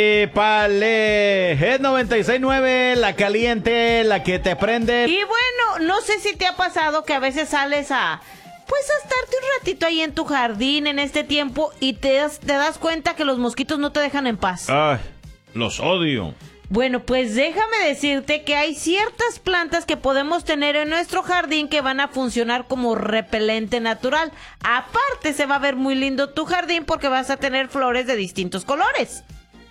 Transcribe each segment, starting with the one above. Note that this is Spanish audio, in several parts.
Pale, es 96.9, la caliente, la que te prende. Y bueno, no sé si te ha pasado que a veces sales a estarte un ratito ahí en tu jardín en este tiempo y te das cuenta que los mosquitos no te dejan en paz. Ay, los odio. Bueno, pues déjame decirte que hay ciertas plantas que podemos tener en nuestro jardín que van a funcionar como repelente natural. Aparte, se va a ver muy lindo tu jardín porque vas a tener flores de distintos colores.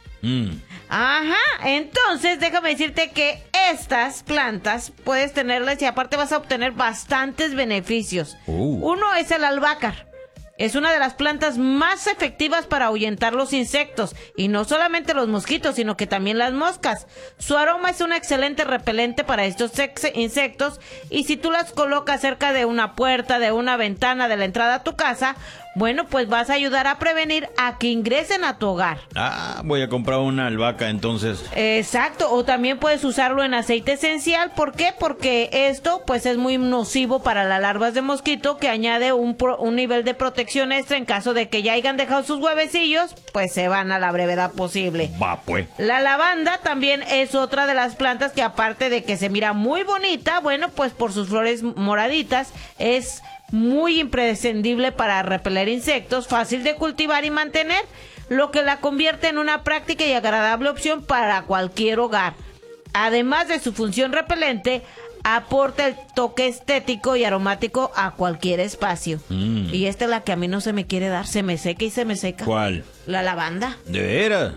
Ajá, entonces déjame decirte que estas plantas puedes tenerlas y aparte vas a obtener bastantes beneficios. Uno es el albahaca. Es una de las plantas más efectivas para ahuyentar los insectos, y no solamente los mosquitos, sino que también las moscas. Su aroma es un excelente repelente para estos insectos, y si tú las colocas cerca de una puerta, de una ventana, de la entrada a tu casa, bueno, pues vas a ayudar a prevenir a que ingresen a tu hogar. Voy a comprar una albahaca entonces. Exacto, o también puedes usarlo en aceite esencial. ¿Por qué? Porque esto pues es muy nocivo para las larvas de mosquito, que añade un nivel de protección extra en caso de que ya hayan dejado sus huevecillos, pues se van a la brevedad posible. Va pues. La lavanda también es otra de las plantas que, aparte de que se mira muy bonita, bueno, pues por sus flores moraditas, es muy imprescindible para repeler insectos, fácil de cultivar y mantener, lo que la convierte en una práctica y agradable opción para cualquier hogar. Además de su función repelente, aporta el toque estético y aromático a cualquier espacio. Y esta es la que a mí no se me quiere dar, se me seca y se me seca. ¿Cuál? La lavanda. ¿De veras?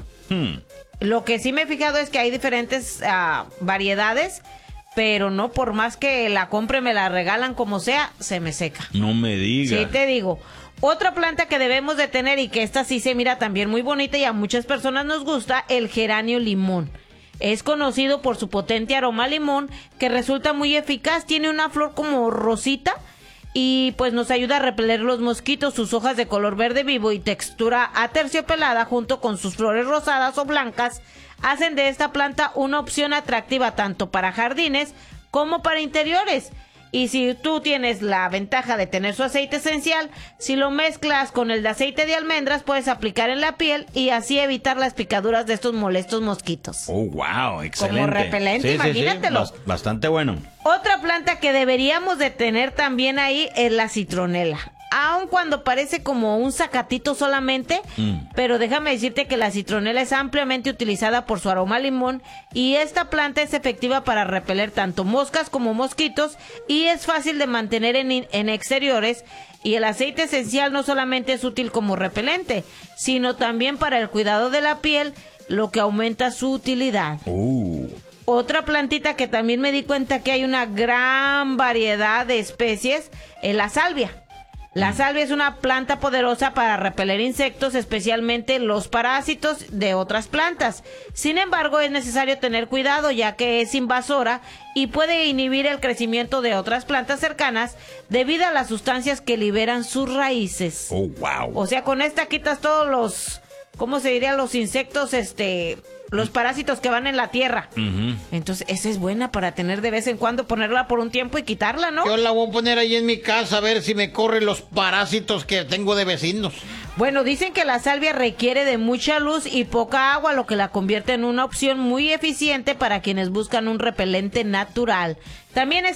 Lo que sí me he fijado es que hay diferentes variedades, pero no, por más que la compre, me la regalan como sea, se me seca. No me digas. Sí, te digo. Otra planta que debemos de tener, y que esta sí se mira también muy bonita y a muchas personas nos gusta, el geranio limón. Es conocido por su potente aroma a limón, que resulta muy eficaz. Tiene una flor como rosita y pues nos ayuda a repeler los mosquitos. Sus hojas de color verde vivo y textura aterciopelada, junto con sus flores rosadas o blancas, hacen de esta planta una opción atractiva tanto para jardines como para interiores. Y si tú tienes la ventaja de tener su aceite esencial, si lo mezclas con el de aceite de almendras, puedes aplicar en la piel y así evitar las picaduras de estos molestos mosquitos. Oh, wow, excelente. Como repelente, imagínatelo. Sí. Bastante bueno. Otra planta que deberíamos de tener también ahí es la citronela. Aun cuando parece como un zacatito solamente, pero déjame decirte que la citronela es ampliamente utilizada por su aroma a limón, y esta planta es efectiva para repeler tanto moscas como mosquitos, y es fácil de mantener en exteriores. Y el aceite esencial no solamente es útil como repelente, sino también para el cuidado de la piel, lo que aumenta su utilidad. Otra plantita que también me di cuenta que hay una gran variedad de especies es la salvia. La salvia es una planta poderosa para repeler insectos, especialmente los parásitos de otras plantas. Sin embargo, es necesario tener cuidado, ya que es invasora y puede inhibir el crecimiento de otras plantas cercanas debido a las sustancias que liberan sus raíces. Oh, wow. O sea, con esta quitas todos los, ¿cómo se diría? Los insectos, los parásitos que van en la tierra. Entonces, esa es buena para tener de vez en cuando, ponerla por un tiempo y quitarla, ¿no? Yo la voy a poner ahí en mi casa a ver si me corren los parásitos que tengo de vecinos. Bueno, dicen que la salvia requiere de mucha luz y poca agua, lo que la convierte en una opción muy eficiente para quienes buscan un repelente natural. También